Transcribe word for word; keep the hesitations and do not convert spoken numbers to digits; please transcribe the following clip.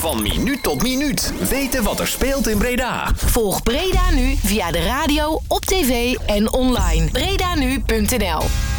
Van minuut tot minuut. Weten wat er speelt in Breda. Volg Breda Nu via de radio, op tv en online. breda nu punt n l